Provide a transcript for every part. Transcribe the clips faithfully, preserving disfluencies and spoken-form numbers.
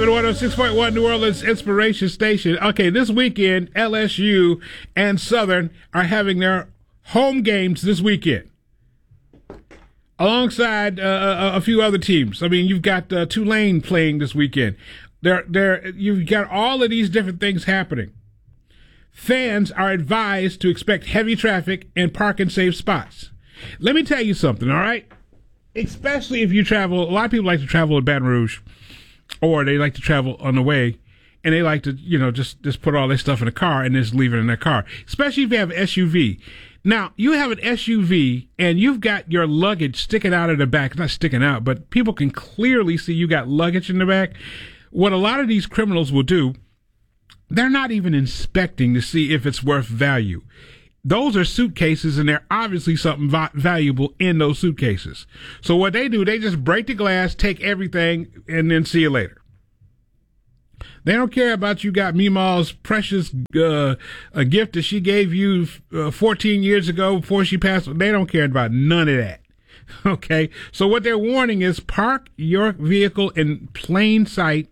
Heaven one oh six point one, New Orleans Inspiration Station. Okay, this weekend, L S U and Southern are having their home games this weekend, alongside uh, a few other teams. I mean, you've got uh, Tulane playing this weekend. There, there, you've got all of these different things happening. Fans are advised to expect heavy traffic and park in safe spots. Let me tell you something, all right? Especially if you travel, a lot of people like to travel to Baton Rouge, or they like to travel on the way, and they like to, you know, just, just put all their stuff in a car and just leave it in their car, especially if you have an S U V. Now, you have an S U V, and you've got your luggage sticking out of the back. It's not sticking out, but people can clearly see you got luggage in the back. What a lot of these criminals will do, they're not even inspecting to see if it's worth value. Those are suitcases, and there's obviously something va- valuable in those suitcases. So what they do, they just break the glass, take everything, and then see you later. They don't care about you got Meemaw's precious uh, a gift that she gave you uh, fourteen years ago before she passed. They don't care about none of that. Okay? So what they're warning is park your vehicle in plain sight.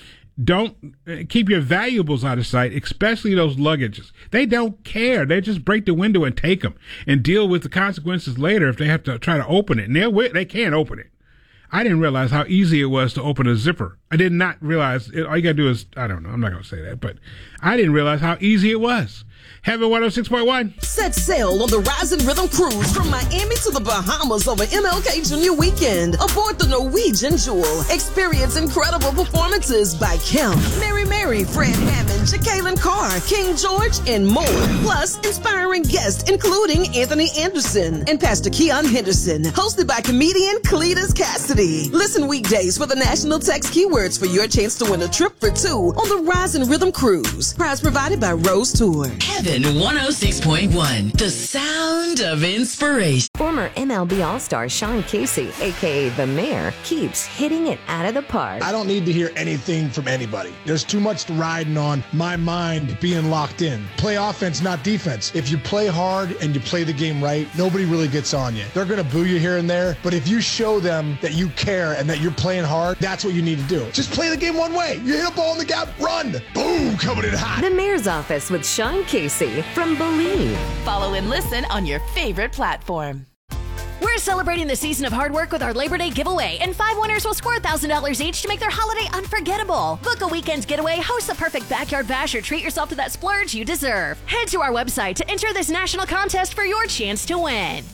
Don't keep your valuables out of sight, especially those luggages. They don't care. They just break the window and take them and deal with the consequences later if they have to try to open it. And they'll, they can't open it. I didn't realize how easy it was to open a zipper. I did not realize, it, all you got to do is, I don't know, I'm not going to say that, but I didn't realize how easy it was. Heaven one oh six point one. Set sail on the Rising Rhythm Cruise from Miami to the Bahamas over M L K Junior Weekend. Aboard the Norwegian Jewel, experience incredible performances by Kim, Mary Mary, Fred Hammond, Jacqueline Carr, King George, and more. Plus, inspiring guests including Anthony Anderson and Pastor Keon Henderson, hosted by comedian Cletus Cassidy. Listen weekdays for the national text keywords for your chance to win a trip for two on the Rising Rhythm Cruise. Prize provided by Rose Tour. Heaven one oh six point one, the sound of inspiration. Former M L B All-Star Sean Casey, a k a. The Mayor, keeps hitting it out of the park. I don't need to hear anything from anybody. There's too much riding on my mind being locked in. Play offense, not defense. If you play hard and you play the game right, nobody really gets on you. They're going to boo you here and there, but if you show them that you care and that you're playing hard, that's what you need to do. Just play the game one way. You hit a ball in the gap, run. Boom, coming in hot. The Mayor's Office with Sean Casey from Believe. Follow and listen on your favorite platform. We're celebrating the season of hard work with our Labor Day giveaway, and five winners will score one thousand dollars each to make their holiday unforgettable. Book a weekend getaway, host the perfect backyard bash, or treat yourself to that splurge you deserve. Head to our website to enter this national contest for your chance to win.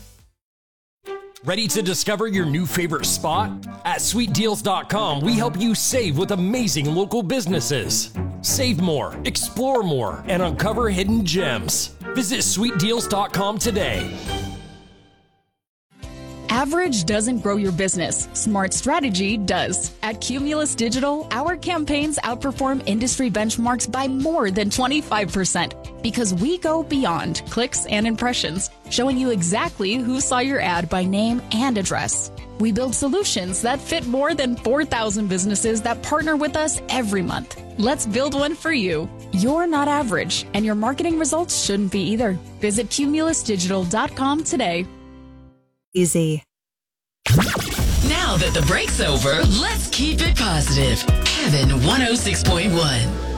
Ready to discover your new favorite spot? At sweet deals dot com, we help you save with amazing local businesses. Save more, explore more, and uncover hidden gems. Visit sweet deals dot com today. Average doesn't grow your business. Smart strategy does. At Cumulus Digital, our campaigns outperform industry benchmarks by more than twenty-five percent because we go beyond clicks and impressions, showing you exactly who saw your ad by name and address. We build solutions that fit more than four thousand businesses that partner with us every month. Let's build one for you. You're not average, and your marketing results shouldn't be either. Visit cumulus digital dot com today. Easy. Now that the break's over, let's keep it positive. Heaven one oh six point one.